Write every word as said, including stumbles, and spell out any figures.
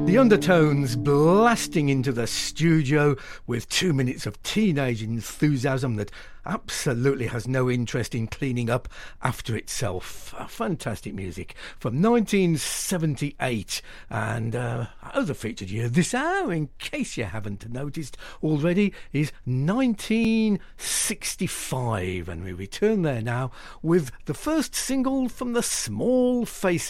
The Undertones blasting into the studio with two minutes of teenage enthusiasm that absolutely has no interest in cleaning up after itself. Uh, fantastic music from nineteen seventy-eight, and uh, other featured year this hour, in case you haven't noticed already, is nineteen sixty-five, and we return there now with the first single from the Small Faces.